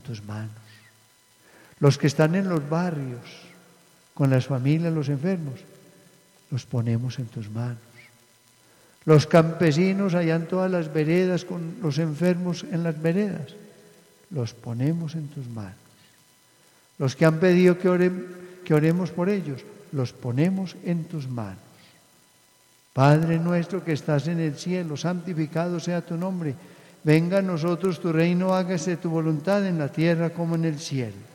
tus manos. Los que están en los barrios, con las familias, los enfermos, los ponemos en tus manos. Los campesinos allá en todas las veredas, con los enfermos en las veredas, los ponemos en tus manos. Los que han pedido que oremos por ellos, los ponemos en tus manos. Padre nuestro que estás en el cielo, santificado sea tu nombre. Venga a nosotros tu reino, hágase tu voluntad en la tierra como en el cielo.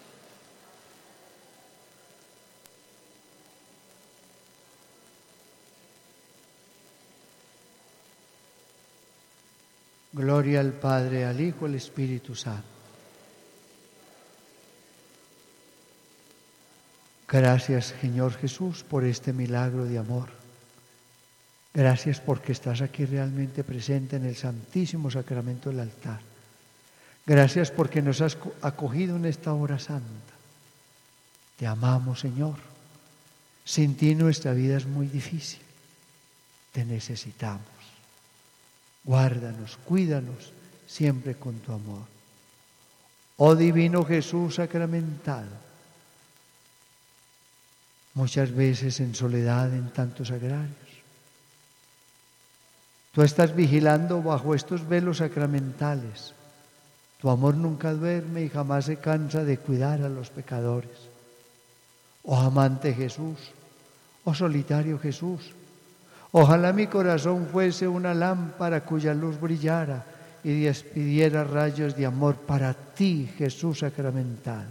Gloria al Padre, al Hijo, al Espíritu Santo. Gracias, Señor Jesús, por este milagro de amor. Gracias porque estás aquí realmente presente en el Santísimo Sacramento del altar. Gracias porque nos has acogido en esta hora santa. Te amamos, Señor. Sin ti nuestra vida es muy difícil. Te necesitamos. Guárdanos, cuídanos siempre con tu amor. Oh Divino Jesús sacramentado, muchas veces en soledad en tantos sagrarios, tú estás vigilando bajo estos velos sacramentales. Tu amor nunca duerme y jamás se cansa de cuidar a los pecadores. Oh amante Jesús, oh solitario Jesús, ojalá mi corazón fuese una lámpara cuya luz brillara y despidiera rayos de amor para ti, Jesús sacramental.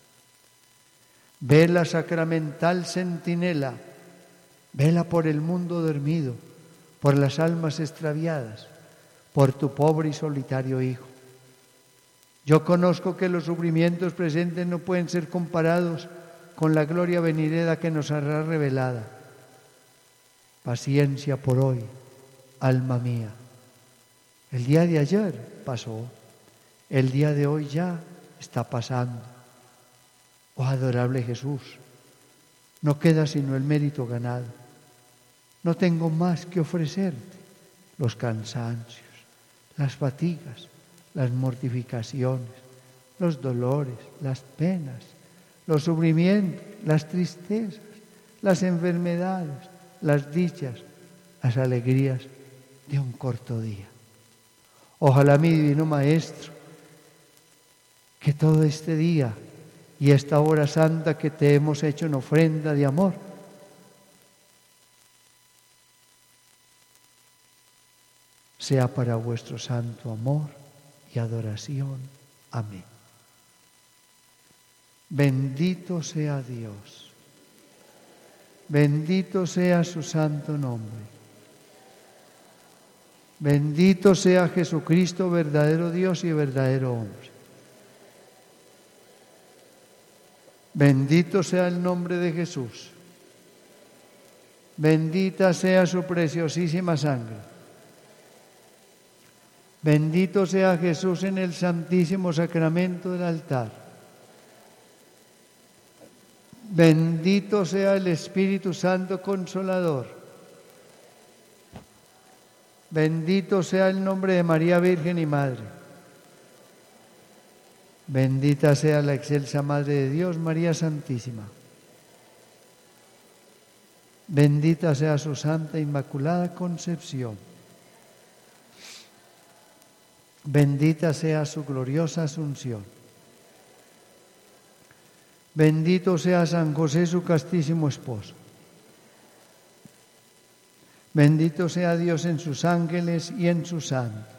Vela sacramental centinela, vela por el mundo dormido, por las almas extraviadas, por tu pobre y solitario Hijo. Yo conozco que los sufrimientos presentes no pueden ser comparados con la gloria venidera que nos hará revelada. Paciencia por hoy, alma mía. El día de ayer pasó, el día de hoy ya está pasando. Oh adorable Jesús, no queda sino el mérito ganado. No tengo más que ofrecerte: los cansancios, las fatigas, las mortificaciones, los dolores, las penas, los sufrimientos, las tristezas, las enfermedades, las dichas, las alegrías de un corto día. Ojalá, mi divino Maestro, que todo este día y esta hora santa que te hemos hecho en ofrenda de amor, sea para vuestro santo amor y adoración. Amén. Bendito sea Dios. Bendito sea su santo nombre. Bendito sea Jesucristo, verdadero Dios y verdadero hombre. Bendito sea el nombre de Jesús. Bendita sea su preciosísima sangre. Bendito sea Jesús en el santísimo sacramento del altar. Bendito sea el Espíritu Santo Consolador. Bendito sea el nombre de María Virgen y Madre. Bendita sea la excelsa Madre de Dios, María Santísima. Bendita sea su Santa Inmaculada Concepción. Bendita sea su gloriosa Asunción. Bendito sea San José, su castísimo esposo. Bendito sea Dios en sus ángeles y en sus santos.